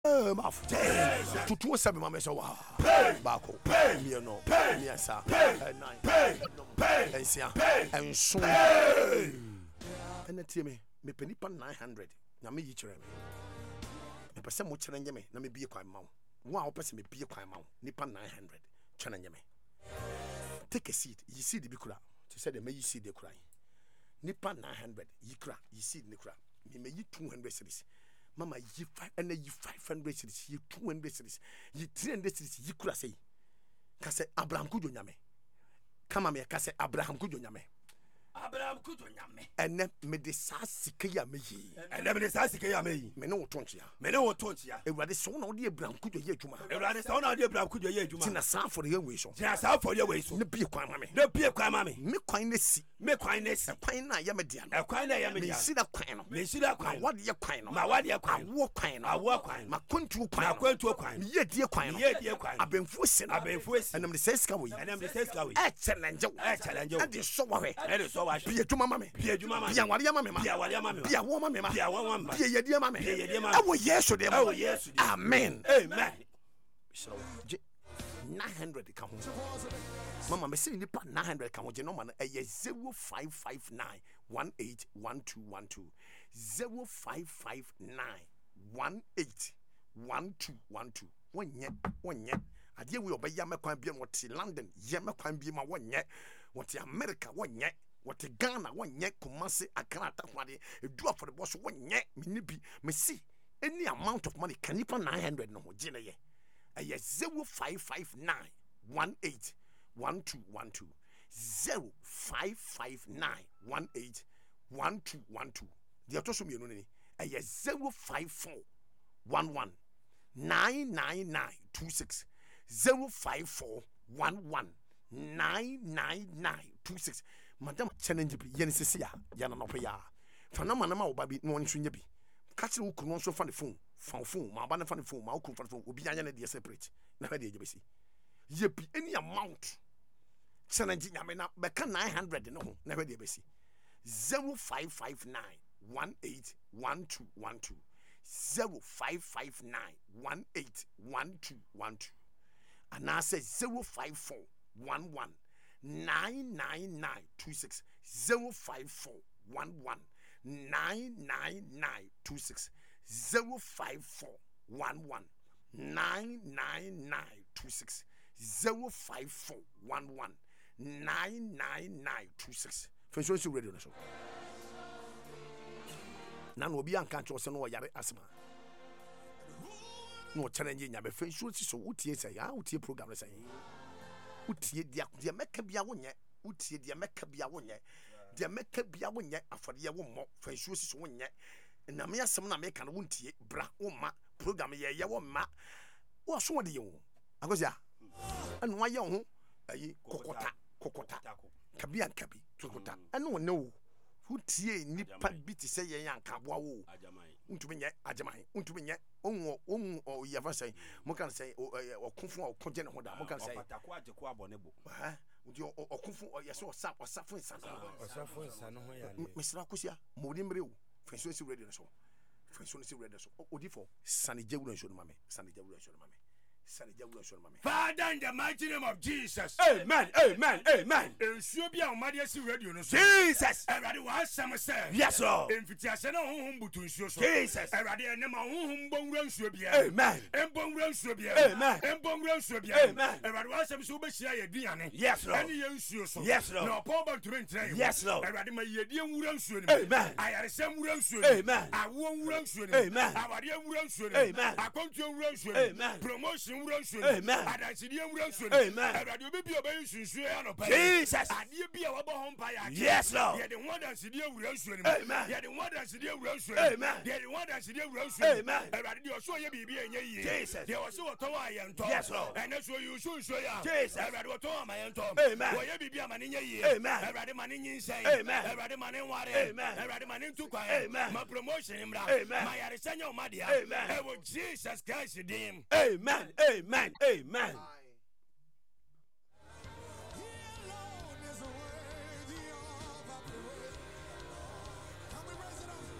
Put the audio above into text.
Mouth. To 207 Mamma Sawa. Bako. Miano. Miasa. Nine. And Sia. And soon. And the team me penipa 900. Na me yichire me. Me pese mo challenge me na me bie kwan mawo. Wo a wo pese me bie kwan mawo. Nipa 900 challenge me. Take a seat. You see the bikura. To say the me you see the cry. Nipa 900 yikra. You see the cry. Me yi 200 cities. Mama yi 5 and yi 500 cities. Yi 200 cities. Yi 300 cities yikura say. Kase Abraham kujo nyame. Kama me kase Abraham kujo nyame. Abraham kujo nyame. Ene me de sa sike ya me yi. Ene me de sa sike ya me yi. Me ne wo tonchia. Me ne wo tonchia. Ewurade so na wo de Abraham kujo ye adwuma. Ewurade so na wo de Abraham kujo ye adwuma. Tina sa for ye we so. Tina sa for ye we so. Ne bie kwan ma me. Ne bie kwan ma me. Me kwan ne si. Me kwan ne si. Kwan na ya me dia no. Kwan na ya me dia. Me si da kwan no. Me si da kwan. Ma wade ye kwan no. Ma wade ye kwan. Awo kwan no. Awo kwan. Ma kwantu kwan. Ma kwantu kwan. Me ye die kwan no. Me ye die kwan. Abenfu si no. Abenfu si. Enam de seska wo yi. Enam de seska wo yi. Challenge wo. Challenge wo. E de so wa hwe. E de so wa hwe. Bie adwuma ma me. Bie adwuma ma me. Bie aware ma me ma. Bie aware ma me. Bie awo ma me ma. Bie awo ma me. Bie yedie ma me. Bie yedie ma me. Awo Yesu de ma. Awo Yesu de. Amen. Amen. 900 ka ho. Mama me say nipa 900 ka ho je no ma no 0559 181212 0559 181212 wonye ade we obeya mekwan bia wote London ye mekwan bia ma wonye wote America wonye wote Ghana wonye Kumasi Accra Takwade edu afore boss wonye mini bi me see any amount of money can nipa 900 no ho je ne ye 0559 181212 0559 181212 the to so mienu ni 054 11 99926 054 11 99926 madam challenge bi yen sisi ya yana no ya fa na manama oba bi no nso nya bi ka kire wo kunu nso fa ne phone ma ba ne fa ne phone ma wo kunu fa ne phone obi anya na de separate na ha de ejebesi ye bi any amount challenge nyame na beka 900 no ho na ha de ejebesi 0559 181212 0559 181212 and I say 054 11 99926 054 11 99926 054 11 99926 054 11 99926 French radio show. Nan obi anka cho se no yare asma no challenge nya be French so utie say utie program say utie dia meka bia wonye utie dia meka bia wonye dia meka bia wonye afode ye wo mo French so wonye na me asem na me ka no wontie bra wo ma program ye wo ma wo so wode ye wo agosia anu wa ye ho ayi kokota kabia kabi kokota anu ne wo utie nipa bi ti se yen ankaboa wo untumi nye ajaman untumi nye onwo yafa say mo kan say okunfu okonje ne ho da mo kan say patako ajeko abonebo uti okunfu yeso osafo nsa no ho ya mesra kosia mo di mre wo fenso si radio so fenso si radio so odifo sanije wura nso no mame sanije wura nso no mame Father, in the mighty name of Jesus. Amen. Amen. Amen. Ensuo bi a omade si radio no so. Jesus. Erade wa asem se. Yes, Lord. Emfitiase na honhom butu nsuo so. Jesus. Erade ene ma honhom bonwura nsuo bia. Amen. Embonwura nsuo bia. Amen. Embonwura nsuo bia. Amen. Erade wa asem so obehia ye duane. Yes, Lord. Ene ye nsuo so. Yes, Lord. Na opo ba nture ntre. Yes, Lord. Erade ma ye die nwura nsuo ni. Amen. Ayarese nwura nsuo ni. Amen. Awo nwura nsuo ni. Amen. Awade nwura nsuo ni. Amen. Akontu nwura nsuo ni. Amen. Promotion nwura nsuo ni. Amen. Adansidie nwura nsuo ni. Amen. Erade obi bi obayi nsuo ya no pa. Jesus. Adie bi a wabo ho mpa ya. Yes, Lord. Ye de ho adansidie nwura nsuo ni. Amen. Ye de ho adansidie nwura nsuo ni. Amen. Ye de ho adansidie nwura nsuo ni. Amen. Erade de oso ye bibi enye yie. Jesus. De oso woto wa ye nto. Yes, Lord. Ene so yu nsuo ya. Jesus. Erade woto wa ma ye nto. Amen. Wo ye bibi amane nye yie. Amen. Erade mane nyinsɛn. Amen. Erade mane nware. Amen. Erade mane ntukwan. Amen. Ma promotion mra. Amen. Ma yare sanya o madia. Amen. Ewo Jesus Christ dim. Amen. Amen. Amen.